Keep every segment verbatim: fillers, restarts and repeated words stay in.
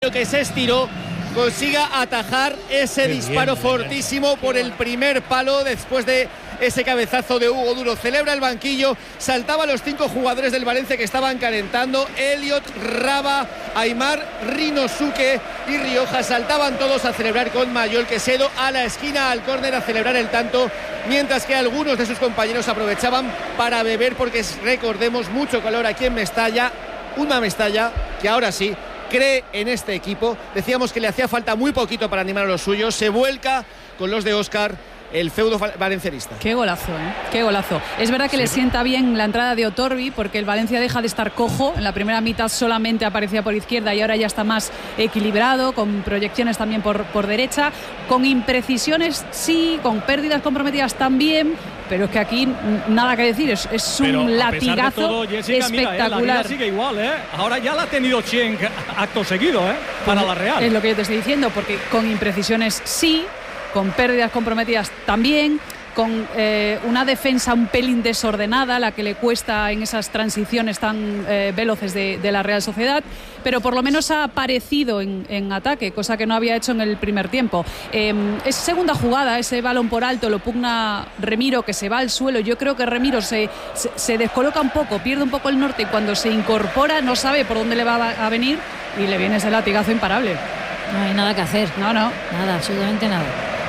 momento que se estiró, consiga atajar ese Qué disparo bien, fortísimo por el primer palo después de ese cabezazo de Hugo Duro. Celebra el banquillo, saltaban los cinco jugadores del Valencia que estaban calentando: Elliot, Raba, Aimar, Rinosuke y Rioja. Saltaban todos a celebrar con Mayol Quesedo a la esquina, al córner, a celebrar el tanto, mientras que algunos de sus compañeros aprovechaban para beber, porque recordemos, mucho calor aquí en Mestalla, una Mestalla que ahora sí cree en este equipo. Decíamos que le hacía falta muy poquito para animar a los suyos. Se vuelca con los de Óscar el feudo valencianista. Qué golazo, ¿eh? Qué golazo. Es verdad que sí, le sienta bien la entrada de Otorbi, porque el Valencia deja de estar cojo. En la primera mitad solamente aparecía por izquierda y ahora ya está más equilibrado, con proyecciones también por, por derecha, con imprecisiones sí, con pérdidas comprometidas también, pero es que aquí nada que decir, es, es un pero latigazo todo, Jessica, espectacular. Mira, eh, la sigue igual, ¿eh? Ahora ya la ha tenido Chen acto seguido, ¿eh? Para la Real. Es lo que yo te estoy diciendo, porque con imprecisiones sí, con pérdidas comprometidas también, con eh, una defensa un pelín desordenada, la que le cuesta en esas transiciones tan eh, veloces de, de la Real Sociedad, pero por lo menos ha aparecido en, en ataque, cosa que no había hecho en el primer tiempo. Eh, es segunda jugada, ese balón por alto lo pugna Remiro, que se va al suelo. Yo creo que Remiro se, se, se descoloca un poco, pierde un poco el norte, y cuando se incorpora no sabe por dónde le va a venir y le viene ese latigazo imparable. No hay nada que hacer. No, no. Nada, absolutamente nada.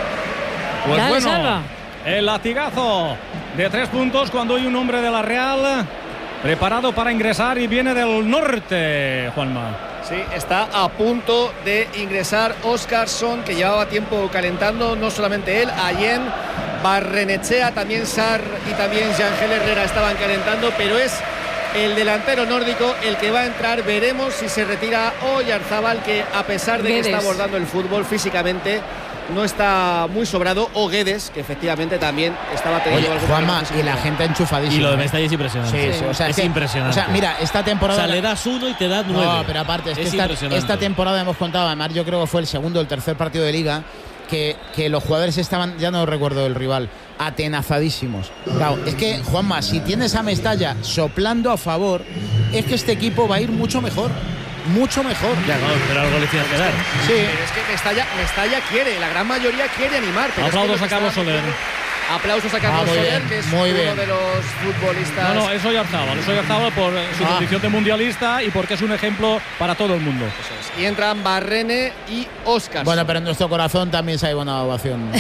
Pues Dale, bueno, Salva. El latigazo de tres puntos cuando hay un hombre de la Real preparado para ingresar y viene del norte, Juanma. Sí, está a punto de ingresar Óscarson, que llevaba tiempo calentando, no solamente él, Allen, Barrenechea, también Sar y también Yangel Herrera estaban calentando, pero es el delantero nórdico el que va a entrar. Veremos si se retira Oyarzábal, que a pesar de Guedes, que está abordando el fútbol físicamente, no está muy sobrado, o Guedes, que efectivamente también estaba teniendo algo. Juanma, y la gente enchufadísima. Y lo de Mestalla es impresionante. Sí, sí, o sea, es que, impresionante. O sea, mira, esta temporada. O sea, le das uno y te das nueve. No, pero aparte, es, es que esta, esta temporada hemos contado, además, yo creo que fue el segundo o el tercer partido de Liga, que, que los jugadores estaban, ya no recuerdo el rival, atenazadísimos. Claro, es que, Juanma, si tienes a Mestalla soplando a favor, es que este equipo va a ir mucho mejor. Mucho mejor. Ya, no, pero algo le tiene que dar. Sí. Pero es que Mestalla, Mestalla quiere, la gran mayoría quiere animar. Pero aplausos es que a Carlos Soler. Aplausos a Carlos ah, Soler, bien, que es muy uno bien. de los futbolistas. No, no, es Oyarzábal, es Oyarzábal por su ah. condición de mundialista y porque es un ejemplo para todo el mundo. Eso es. Y entran Barrene y Óscar. Bueno, pero en nuestro corazón también se ha llevado una ovación.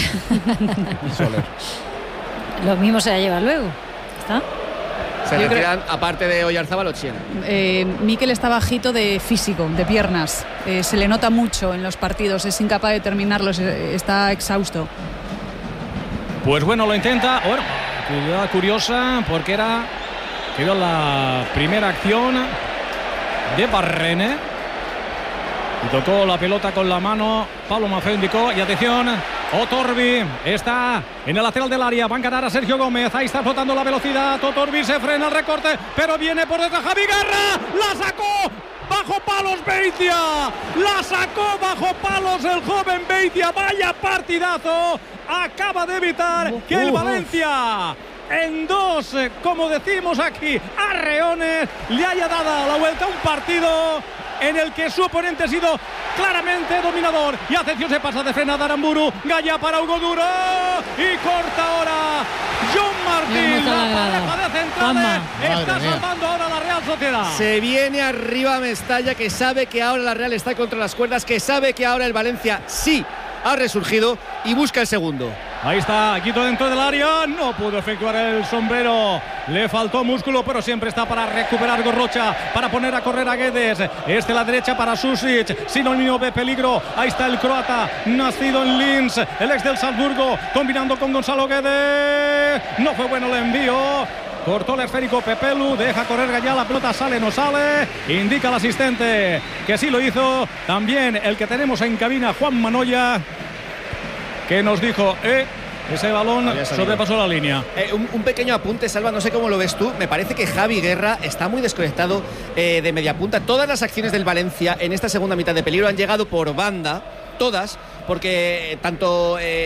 Soler. Lo mismo se la lleva luego. ¿Está? Se Yo retiran, creo, aparte de Oyarzábal, Ochiena. Eh, Mikel está bajito de físico, de piernas. Eh, se le nota mucho en los partidos, es incapaz de terminarlos, está exhausto. Pues bueno, lo intenta. Bueno, jugada curiosa porque era, quedó la primera acción de Barrene. Y tocó la pelota con la mano. Pablo Maffeo indicó. Y atención, Otorbi está en el lateral del área. Va a encarar a Sergio Gómez. Ahí está flotando la velocidad. Otorbi se frena el recorte, pero viene por detrás Javi Guerra. La sacó bajo palos Beitia. La sacó bajo palos el joven Beitia. Vaya partidazo. Acaba de evitar que el Valencia, en dos, como decimos aquí, arreones, le haya dado la vuelta a un partido en el que su oponente ha sido claramente dominador. Y atención, se pasa de frenada Aramburu. Gaya para Hugo Duro. Y corta ahora John Martín. La pareja de centrales está salvando ahora la Real Sociedad. Se viene arriba Mestalla, que sabe que ahora la Real está contra las cuerdas, que sabe que ahora el Valencia sí ha resurgido y busca el segundo. Ahí está, Quito dentro del área, no pudo efectuar el sombrero, le faltó músculo, pero siempre está para recuperar Gorrocha, para poner a correr a Guedes. Este a la derecha para Susic, sinónimo de peligro. Ahí está el croata, nacido en Linz, el ex del Salzburgo, combinando con Gonzalo Guedes. No fue bueno el envío. Cortó el esférico Pepelu, deja correr Gallá, la pelota sale, no sale. Indica el asistente que sí lo hizo. También el que tenemos en cabina, Juan Manoya, que nos dijo, eh, ese balón sobrepasó la línea. Eh, un, un pequeño apunte, Salva, no sé cómo lo ves tú. Me parece que Javi Guerra está muy desconectado eh, de media punta. Todas las acciones del Valencia en esta segunda mitad de peligro han llegado por banda, todas, porque tanto... Eh,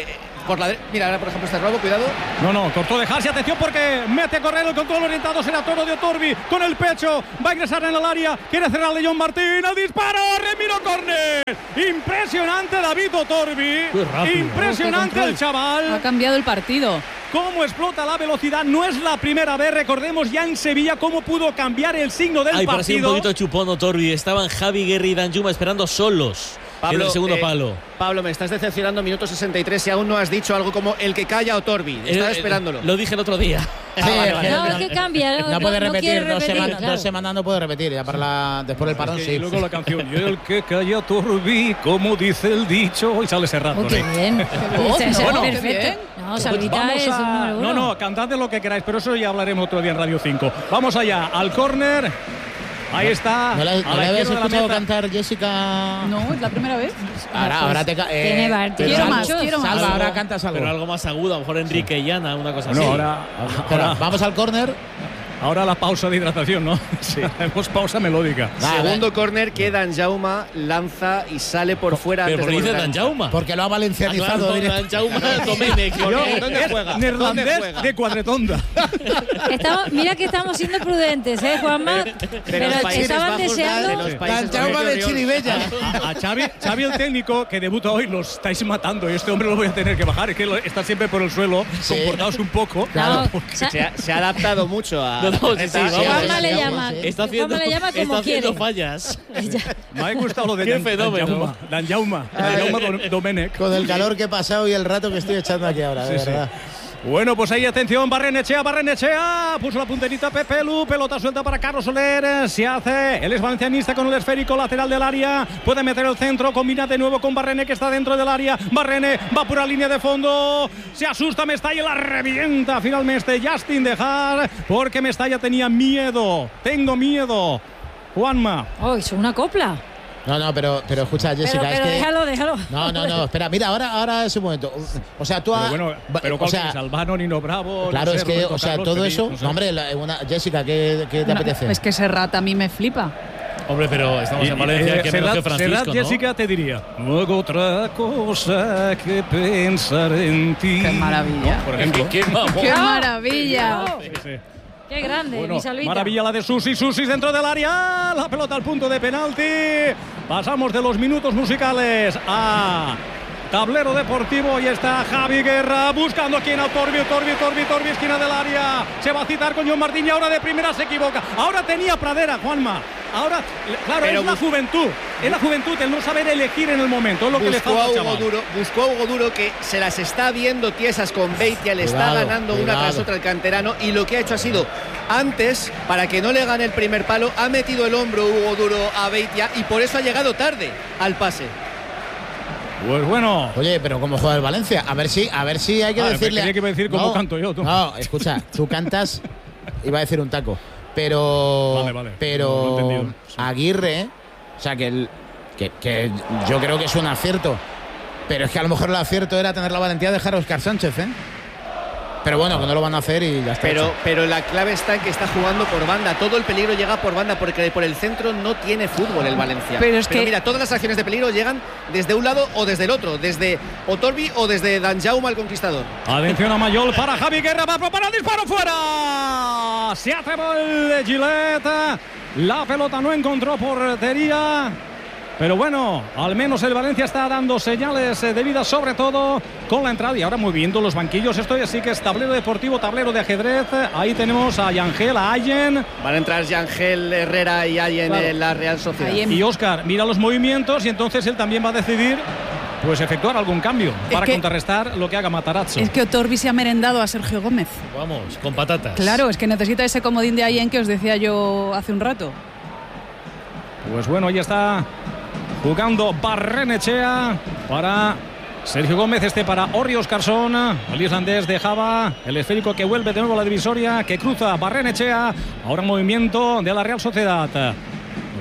por la mira, ahora por ejemplo este robo, cuidado. No, no, cortó de Hasi, atención porque mete a correr el control orientado, será Toro de Otorbi con el pecho, va a ingresar en el área, quiere cerrarle John Martín, al disparo, Remiro córner. Impresionante David Otorbi, impresionante el chaval. Ha cambiado el partido. Cómo explota la velocidad, no es la primera vez, recordemos ya en Sevilla cómo pudo cambiar el signo del Ay, partido. parecía un poquito chupón Otorbi, estaban Javi Guerri y Danjuma esperando solos. Pablo, en el segundo eh, palo. Pablo, me estás decepcionando, minuto sesenta y tres y aún no has dicho algo como el que calla a Otorbi. Estaba Eh, esperándolo. Lo dije el otro día. Sí, es que No, no- es que cambia. No, No puede no repetir, quiere dos, repetir, semanas, claro. dos semanas no puede repetir, ya para la, después del parón Y sí. luego la canción, y el que calla Otorbi, como dice el dicho, y sale Serrat. Oh, qué bien. voz, Ese- ese ¿no? es Bueno, qué perfecto. bien. No, Salvita Vamos es un a- número uno. No, no, cantad de lo que queráis, pero eso ya hablaremos otro día en Radio cinco. Vamos allá, al córner. Ahí está. ¿No la, a no la la habías izquierda de la escuchado meta. cantar, Jessica? No, es la primera vez. Ahora, ahora te ca- eh, Tiene bar- pero quiero Salva, más, quiero más. Salva, ahora Algo- cantas algo. Pero algo más agudo, a lo mejor Enrique y Ana, una cosa No, así. ahora, Espera, ahora, vamos al córner. ahora la pausa de hidratación, ¿no? Sí, hemos pausa melódica. Va, Segundo córner que Danjuma lanza y sale por fuera Pero antes ¿por qué de dice volver a- Danjauma? Porque lo ha Ah, valencianizado claro, directo. Danjauma Domenech. Yo, porque- ¿Dónde es juega? neerlandés ¿Dónde juega? de Cuadretonda. Estamos- mira que estamos siendo prudentes, ¿eh, Juanma? Pero los Países estaban Bajos, deseando. de los Países Danjaume Bajos, de Dios. Chiribella. A, a Xavi, Xavi, el técnico que debuta hoy, lo estáis matando. Y este hombre lo voy a tener que bajar. Es que lo- está siempre por el suelo. Sí. Comportaos un poco. Claro. No, sa- Se ha, se ha adaptado mucho a. No, no, la sí, sí, receta. vamos. Juanma le sí, llama. sí. Está haciendo, Juanma le llama está como haciendo quiere. fallas. Me ha gustado lo de Qué Dan- fenómeno. Danjauma. Danjauma. Danjauma Dom- Domenech. Con el calor que he pasado y el rato que estoy echando aquí ahora, de Sí, sí. verdad. Bueno, pues ahí atención, Barrenechea, Barrenechea, puso la punterita Pepe Lu, pelota suelta para Carlos Soler, se hace, él es valencianista con el esférico lateral del área, puede meter el centro, combina de nuevo con Barrene que está dentro del área, Barrene va por la línea de fondo, se asusta Mestalla y la revienta finalmente Justin Dejar, porque Mestalla tenía miedo, tengo miedo, Juanma. Oh, hizo una copla. No, no, pero, pero escucha, Jessica, Pero, pero es que... déjalo, déjalo. No, no, no, espera, mira, ahora, ahora es un momento. O sea, tú Pero has... bueno, va- pero o ¿cuál sea, tienes? Albano, Nino Bravo, claro, no sé, es que, Roberto o sea, Carlos, todo Felipe, eso... no sé. No, hombre, la- una, Jessica, ¿qué, qué te No, apetece? es que Serrat a mí me flipa. Hombre, pero estamos en Valencia, eh, que menos Serrat- que Francisco, Serrat, ¿no? Jessica te diría, no hago otra cosa que pensar en ti. Qué maravilla. Por ejemplo. Qué mamón. ¡Qué maravilla! Sí, sí. Qué grande, Bueno, mi Salvita. maravilla la de Susi, Susi dentro del área, la pelota al punto de penalti. Pasamos de los minutos musicales a tablero deportivo y está Javi Guerra buscando a quien a Torbi, Torbi, Torbi, Torbi, esquina del área. Se va a citar con John Martín y ahora de primera se equivoca. Ahora tenía Pradera, Juanma. Ahora, claro, Pero es la bus- juventud. Es la juventud, el no saber elegir en el momento. Es lo que le Buscó falta a al Hugo chaval. Duro, buscó a Hugo Duro que se las está viendo tiesas con Beitia, le está Cuidado, ganando una cuidado. tras otra el canterano y lo que ha hecho ha sido antes, para que no le gane el primer palo, ha metido el hombro Hugo Duro a Beitia y por eso ha llegado tarde al pase. Pues bueno. Oye, pero ¿cómo juega el Valencia? A ver si, a ver si hay que Ah, decirle... creía que iba a decir cómo canto yo, tú. No, escucha, tú cantas... Iba a decir un taco. Pero... Vale, vale. Pero... No lo he entendido. Sí. Aguirre... O sea, que, el, que, que yo creo que es un acierto. Pero es que a lo mejor el acierto era tener la valentía de dejar a Óscar Sánchez, ¿eh? Pero bueno, que no lo van a hacer y ya está. Pero, hecho. pero la clave está en que está jugando por banda. Todo el peligro llega por banda porque por el centro no tiene fútbol el Valencia. Pero es que- mira, todas las acciones de peligro llegan desde un lado o desde el otro, desde Otorbi o desde Danjaume el conquistador. Atención a Mayol para Javi Guerra, va a preparar el disparo fuera. Se atrevió el Gillette. La pelota no encontró portería. Pero bueno, al menos el Valencia está dando señales de vida, sobre todo con la entrada. Y ahora moviendo los banquillos. Esto ya sí que es tablero deportivo, tablero de ajedrez. Ahí tenemos a Yangel, a Allen. Van a entrar Yangel, Herrera y Allen Claro. en la Real Sociedad. Ahí en- Y Óscar mira los movimientos y entonces él también va a decidir pues efectuar algún cambio para que- contrarrestar lo que haga Matarazzo. Es que Otorbi se ha merendado a Sergio Gómez. Vamos, con patatas. Claro, es que necesita ese comodín de Allen que os decía yo hace un rato. Pues bueno, ahí está jugando Barrenechea para Sergio Gómez, este para Orri Óskarsson. El islandés dejaba el esférico que vuelve de nuevo a la divisoria, que cruza Barrenechea. Ahora movimiento de la Real Sociedad.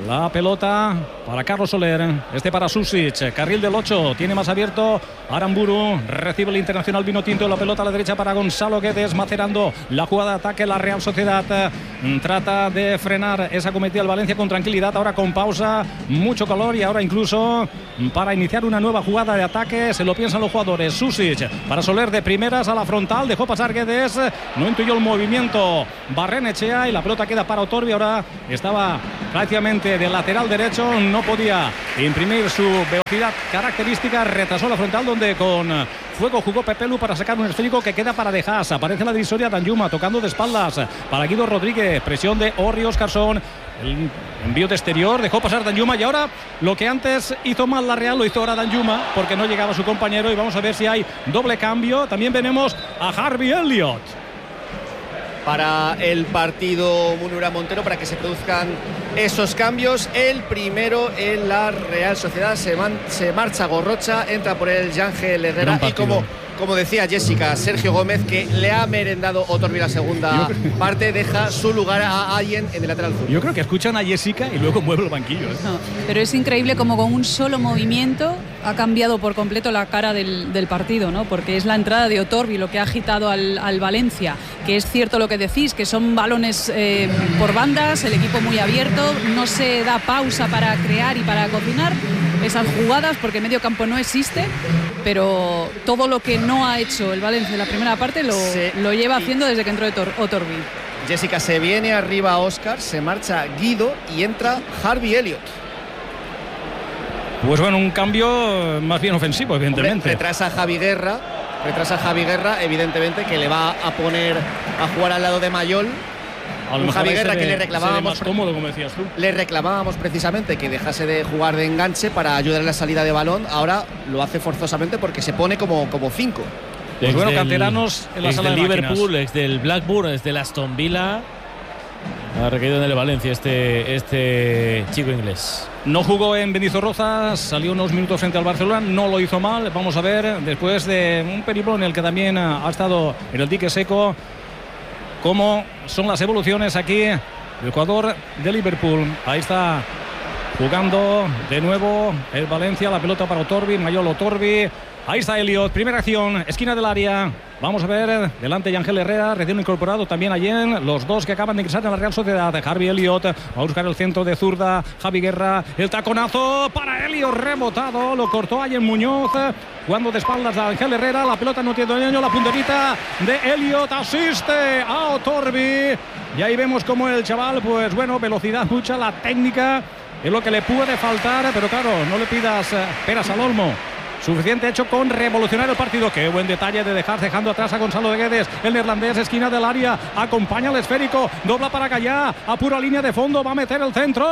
La pelota para Carlos Soler. Este para Susic. Carril del ocho. Tiene más abierto Aramburu. Recibe el internacional vino tinto. La pelota a la derecha para Gonzalo Guedes. Macerando la jugada de ataque. La Real Sociedad trata de frenar esa cometida del Valencia con tranquilidad. Ahora con pausa. Mucho calor. Y ahora incluso para iniciar una nueva jugada de ataque. Se lo piensan los jugadores. Susic para Soler de primeras a la frontal. Dejó pasar Guedes. No intuyó el movimiento Barrenechea. Y la pelota queda para Otorbi. Ahora estaba prácticamente del lateral derecho, no podía imprimir su velocidad característica, retrasó la frontal donde con fuego jugó Pepelu para sacar un esférico que queda para De Haas. Aparece la divisoria Danjuma tocando de espaldas para Guido Rodríguez, presión de Orri Óscarsson, el envío de exterior, dejó pasar Danjuma y ahora lo que antes hizo mal la Real lo hizo ahora Danjuma porque no llegaba su compañero y vamos a ver si hay doble cambio. También veremos a Harvey Elliott para el partido Munura Montero para que se produzcan esos cambios. El primero en la Real Sociedad, se, man, se marcha Gorrocha, entra por el Yángel Herrera y como, como decía Jessica, Sergio Gómez, que le ha merendado Otorbi la segunda parte, deja su lugar a alguien en el lateral sur. Yo creo que escuchan a Jessica y luego mueve el banquillo, ¿eh? No, pero es increíble como con un solo movimiento ha cambiado por completo la cara del, del partido, ¿no? Porque es la entrada de Otorbi lo que ha agitado al, al Valencia, que es cierto lo que decís, que son balones eh, por bandas, el equipo muy abierto, no se da pausa para crear y para cocinar esas jugadas porque medio campo no existe, pero todo lo que no ha hecho el Valencia en la primera parte lo, sí, lo lleva haciendo desde que entró Otorbi. Jessica, se viene arriba Óscar, se marcha Guido y entra Harvey Elliott. Pues bueno, un cambio más bien ofensivo, evidentemente. Hombre, retrasa a Javi Guerra, retrasa a Javi Guerra, evidentemente, que le va a poner a jugar al lado de Mayol. A lo Javi Guerra que le reclamábamos más cómodo, como decías tú. Le reclamábamos precisamente que dejase de jugar de enganche para ayudar en la salida de balón. Ahora lo hace forzosamente porque se pone como, como cinco. Pues ex bueno, del, canteranos en la ex sala del de Liverpool, máquinas. ex del Blackburn, ex del Aston Villa. Ha recaído en el Valencia este, este chico inglés. No jugó en Mendizorroza, salió unos minutos frente al Barcelona, no lo hizo mal. Vamos a ver, después de un periplo en el que también ha estado en el dique seco, cómo son las evoluciones aquí el jugador de Liverpool. Ahí está jugando de nuevo el Valencia, la pelota para Otorbi, Mayol Otorbi. Ahí está Elliott, primera acción, esquina del área. Vamos a ver, delante de Ángel Herrera, recién incorporado también ayer, los dos que acaban de ingresar en la Real Sociedad. Harvey Elliott va a buscar el centro de zurda, Javi Guerra, el taconazo para Elliott, rebotado, lo cortó ayer Muñoz, jugando de espaldas a Ángel Herrera, la pelota no tiene daño, la punterita de Elliott asiste a Otorbi. Y ahí vemos como el chaval, pues bueno, velocidad mucha, la técnica es lo que le puede faltar, pero claro, no le pidas peras al olmo. Suficiente hecho con revolucionar el partido. Qué buen detalle de dejar dejando atrás a Gonzalo de Guedes. El neerlandés, esquina del área. Acompaña al esférico. Dobla para Gallá. A pura línea de fondo. Va a meter el centro.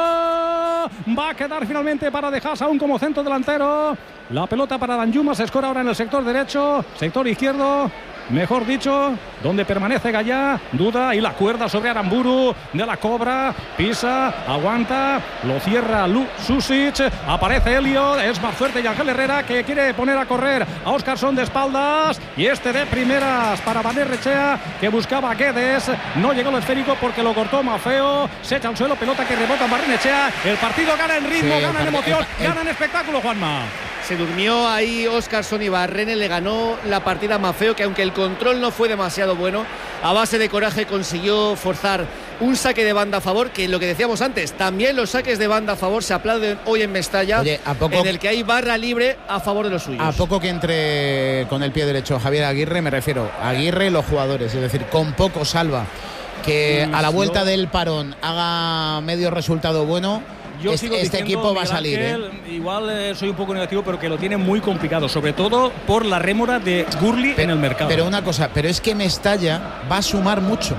Va a quedar finalmente para De Haas aún como centro delantero. La pelota para Danjuma. Se escora ahora en el sector derecho. Sector izquierdo. Mejor dicho, donde permanece Gallá, duda y la cuerda sobre Aramburu de la cobra, pisa, aguanta, lo cierra Lu Susic, aparece Elliott, es más fuerte y Ángel Herrera que quiere poner a correr a Óscarsson de espaldas y este de primeras para Barrenechea que buscaba a Guedes, no llegó el esférico porque lo cortó Mafeo, se echa al suelo, pelota que rebota en Barrenechea, el partido gana en ritmo, sí, gana en emoción, el, el, gana en espectáculo, Juanma. Se durmió ahí Óscarsson y Barrene, le ganó la partida a Mafeo, que aunque el control no fue demasiado bueno, a base de coraje consiguió forzar un saque de banda a favor, que lo que decíamos antes, también los saques de banda a favor se aplauden hoy en Mestalla. Oye, ¿a poco, en el que hay barra libre a favor de los suyos? A poco que entre con el pie derecho Javier Aguirre, me refiero a Aguirre y los jugadores, es decir, con poco salva que a la vuelta del parón haga medio resultado bueno. Yo este, sigo este diciendo, equipo va a salir. Ángel, ¿eh? Igual eh, soy un poco negativo, pero que lo tiene muy complicado, sobre todo por la rémora de Gurli en el mercado. Pero una cosa, pero es que Mestalla va a sumar mucho.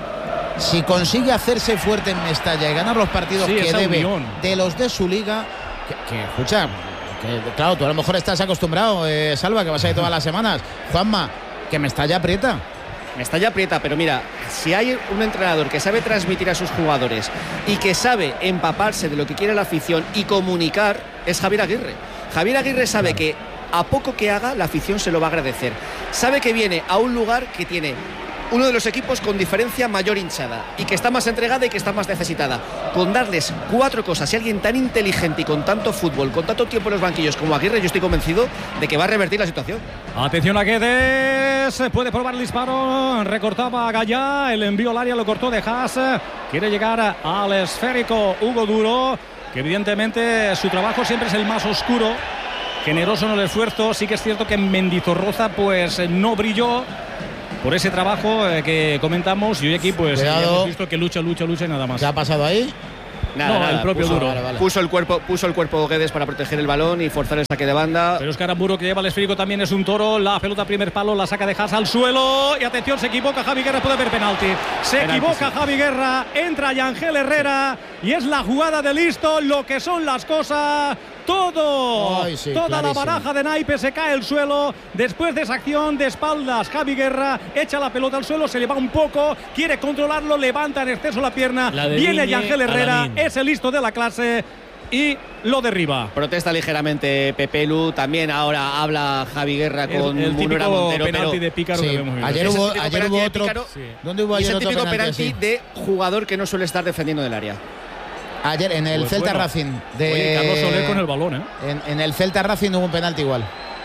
Si consigue hacerse fuerte en Mestalla y ganar los partidos sí, que debe unión. de los de su liga, que, que escucha, que, claro, tú a lo mejor estás acostumbrado, eh, Salva, que vas a ir todas las semanas. Juanma, que Mestalla aprieta. Mestalla aprieta, pero mira, si hay un entrenador que sabe transmitir a sus jugadores y que sabe empaparse de lo que quiere la afición y comunicar, es Javier Aguirre. Javier Aguirre sabe que a poco que haga, la afición se lo va a agradecer. Sabe que viene a un lugar que tiene uno de los equipos con diferencia mayor hinchada y que está más entregada y que está más necesitada. Con darles cuatro cosas y alguien tan inteligente y con tanto fútbol, con tanto tiempo en los banquillos como Aguirre, yo estoy convencido de que va a revertir la situación. Atención a Guedes, puede probar el disparo, recortaba a Gallá, el envío al área lo cortó de Haas, quiere llegar al esférico Hugo Duro, que evidentemente su trabajo siempre es el más oscuro, generoso en el esfuerzo. Sí que es cierto que en Mendizorroza pues no brilló por ese trabajo eh, que comentamos, y hoy aquí pues hemos visto que lucha, lucha, lucha y nada más. ¿Qué ha pasado ahí? Nada, no, nada, el propio puso, Duro. Vale, vale. Puso el cuerpo, puso el cuerpo Guedes para proteger el balón y forzar el saque de banda. Pero es que Aramburu, que lleva el esférico, también es un toro. La pelota primer palo, la saca de Haas al suelo. Y atención, se equivoca Javi Guerra, puede haber penalti. Se penalti, equivoca sí. Javi Guerra, entra Yangel Herrera y es la jugada de listo, lo que son las cosas. Todo, Ay, sí, toda clarísimo. la baraja de naipes se cae al suelo. Después de esa acción de espaldas, Javi Guerra echa la pelota al suelo, se le va un poco, quiere controlarlo, levanta en exceso la pierna. La viene Yangel Herrera, es el listo de la clase y lo derriba. Protesta ligeramente Pepelu. También ahora habla Javi Guerra con el, el típico Montero, penalti pero... de Pícaro sí, que vemos. Ayer hubo, ayer hubo otro. Sí. ¿Dónde hubo ayer es el otro típico penalti, penalti de jugador que no suele estar defendiendo en el área. Ayer en el pues Celta bueno. Racing de Oye, Carlos Soler con el balón, ¿eh? En, en el Celta Racing hubo un penalti igual.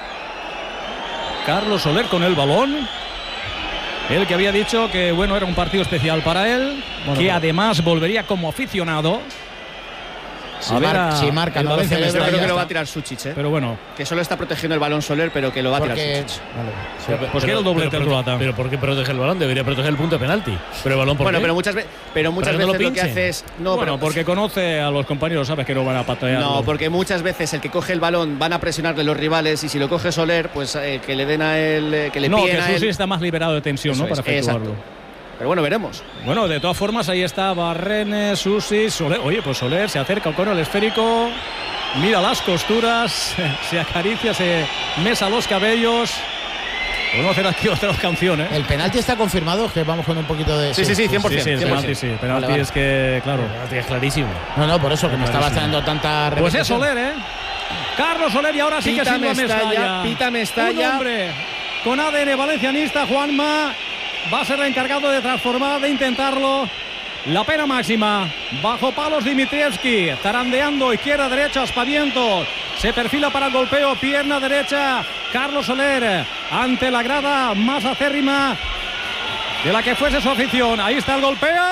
Carlos Soler con el balón. Él que había dicho que bueno, era un partido especial para él, bueno, que bueno. además volvería como aficionado. Si, mar, a, si marca, no lo celebra. Yo creo que lo va a tirar Suchich, ¿eh? Pero bueno. Que solo está protegiendo el balón Soler, pero que lo va porque, a tirar Suchich. Vale, sí. Pero, pues quiere el doblete el croata. Pero ¿por qué protege el balón? Debería proteger el punto de penalti. Pero el balón, ¿por bueno, qué? pero muchas, ve pero muchas pero veces no lo, lo que hace es. No, bueno, pero, porque conoce a los compañeros, sabes que no van a patear. No, porque muchas veces el que coge el balón van a presionarle los rivales y si lo coge Soler, pues eh, que le den a él, eh, que le no, piden que a él. Susi está más liberado de tensión, Eso ¿no? Es, para efectuarlo. Exacto. Pero bueno, veremos. Bueno, de todas formas, ahí está Barrene, Susi, Soler. Oye, pues Soler se acerca con el esférico. Mira las costuras, se acaricia, se mesa los cabellos. Podemos hacer aquí otra canción, ¿eh? El penalti está confirmado, que vamos con un poquito de... Sí, sí, sí, cien por ciento. Sí, sí, el penalti, sí. El penalti vale, vale. es que, claro. El penalti es clarísimo. No, no, por eso, que me estaba dando tanta repetición. Pues es Soler, ¿eh? Carlos Soler, y ahora sí Pita que Silva Mestalla. Mestalla. Pita Mestalla. Un hombre con A D N valencianista, Juanma, va a ser el encargado de transformar, de intentarlo. La pena máxima, bajo palos Dimitrievski, zarandeando izquierda, derecha, aspavientos, se perfila para el golpeo, pierna derecha, Carlos Soler, ante la grada más acérrima de la que fuese su afición. Ahí está el golpeo,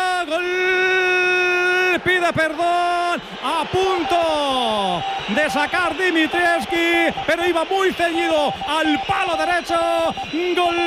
gol, pide perdón, a punto de sacar Dimitrievski, pero iba muy ceñido al palo derecho, gol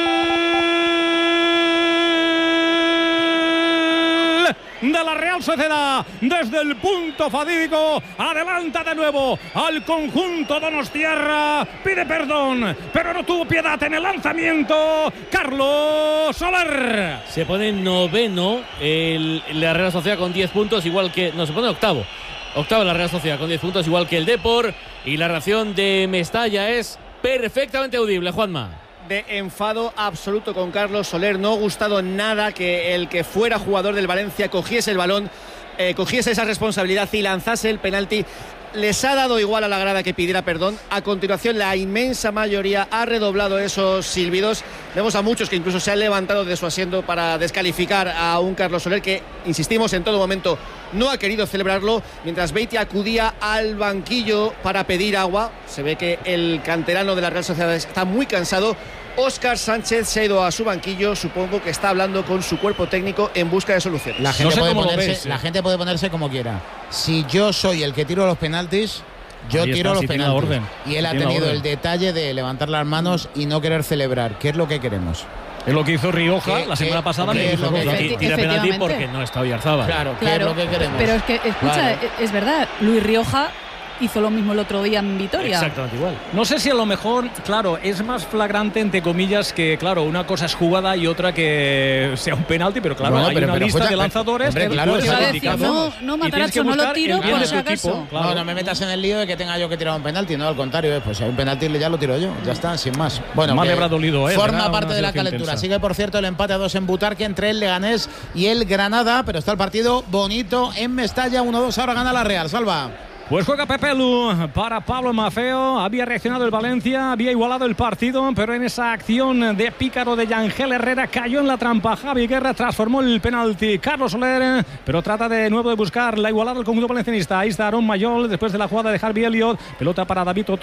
de la Real Sociedad desde el punto fatídico. Adelanta de nuevo al conjunto donostiarra, pide perdón, pero no tuvo piedad en el lanzamiento Carlos Soler. Se pone noveno el, la Real Sociedad con diez puntos, igual que... No, se pone octavo. Octavo la Real Sociedad con diez puntos, igual que el Depor, y la reacción de Mestalla es perfectamente audible, Juanma. De enfado absoluto con Carlos Soler. No ha gustado nada que el que fuera jugador del Valencia cogiese el balón, eh, cogiese esa responsabilidad y lanzase el penalti. Les ha dado igual a la grada que pidiera perdón. A continuación, la inmensa mayoría ha redoblado esos silbidos. Vemos a muchos que incluso se han levantado de su asiento para descalificar a un Carlos Soler que, insistimos, en todo momento no ha querido celebrarlo. Mientras Beitty acudía al banquillo para pedir agua, se ve que el canterano de la Real Sociedad está muy cansado. Óscar Sánchez se ha ido a su banquillo, supongo que está hablando con su cuerpo técnico en busca de soluciones. La gente, no sé puede, cómo ponerse, ves, la gente puede ponerse como quiera. Si yo soy el que tiro los penaltis, yo Ahí tiro está, los si penaltis. orden. Y él ha Tiene tenido orden. el detalle de levantar las manos y no querer celebrar. ¿Qué es lo que queremos? Es lo que hizo Rioja ¿Qué, la semana qué, pasada. qué Me es lo que- Rioja. Y tira penalti porque no está Oyarzábal. Claro, ¿qué Claro, es lo que queremos? pero es que, escucha, Claro. es, es verdad, Luis Rioja hizo lo mismo el otro día en Vitoria. Exactamente igual. No sé si a lo mejor, claro, es más flagrante, entre comillas, que, claro, una cosa es jugada y otra que sea un penalti, pero claro, Bueno, hay pero- una pero lista escucha, de lanzadores hombre, que claro, tú eres te iba a el decir, indicado. no, no, Y tienes que Mataracho, no lo buscar tiro el bien por de si tu acaso. equipo, claro. No, no me metas en el lío de que tenga yo que tirar un penalti, no, al contrario, eh, pues si hay un penalti ya lo tiro yo, ya está, sin más. Bueno, Más que le habrá dolido, eh, forma será parte una de la situación calentura. tensa. Sigue, por cierto, el empate a dos en Butarque entre el Leganés y el Granada, pero está el partido bonito en Mestalla, uno dos, ahora gana la Real, Salva. Pues juega Pepelu para Pablo Maffeo. Había reaccionado el Valencia, había igualado el partido, pero en esa acción de pícaro de Yangel Herrera cayó en la trampa. Javi Guerra transformó el penalti. Carlos Soler, pero trata de nuevo de buscar la igualada del conjunto valencianista. Ahí está Aaron Mayol después de la jugada de Harvey Elliott. Pelota para David Oto.